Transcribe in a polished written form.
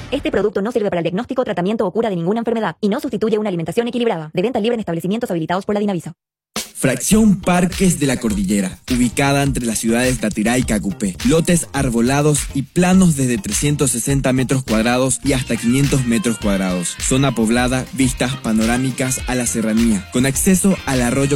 Este producto no sirve para el diagnóstico, tratamiento o cura de ninguna enfermedad y no sustituye una alimentación equilibrada. De venta libre en establecimientos habilitados por la Dinaviso. Fracción Parques de la Cordillera, ubicada entre las ciudades de Atirá y Cacupé. Lotes arbolados y planos desde 360 metros cuadrados y hasta 500 metros cuadrados. Zona poblada, vistas panorámicas a la serranía, con acceso al arroyo